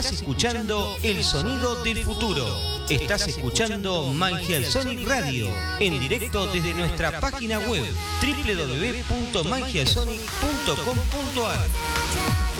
Estás escuchando el sonido del futuro. Estás escuchando Magialsonic Radio en directo desde nuestra página web www.magialsonic.com.ar.